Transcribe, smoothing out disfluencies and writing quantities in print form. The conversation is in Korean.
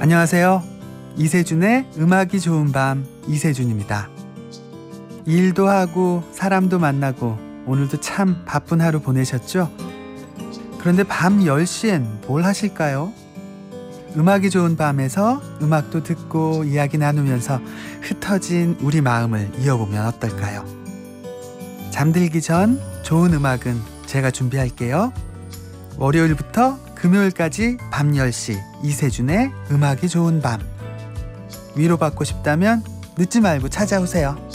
안녕하세요. 이세준의 음악이 좋은 밤, 이세준입니다. 일도 하고 사람도 만나고 오늘도 참 바쁜 하루 보내셨죠? 그런데 밤 10시엔 뭘 하실까요? 음악이 좋은 밤에서 음악도 듣고 이야기 나누면서 흩어진 우리 마음을 이어보면 어떨까요? 잠들기 전 좋은 음악은 제가 준비할게요. 월요일부터 금요일까지 밤 10시 이세준의 음악이 좋은 밤. 위로받고 싶다면 늦지 말고 찾아오세요.